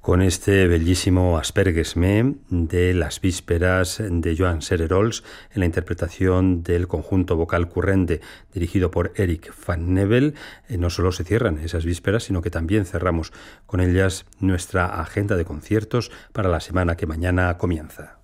Con este bellísimo Asperges Me de las vísperas de Joan Sererols en la interpretación del conjunto vocal Currende dirigido por Eric Van Nebel, no solo se cierran esas vísperas, sino que también cerramos con ellas nuestra agenda de conciertos para la semana que mañana comienza.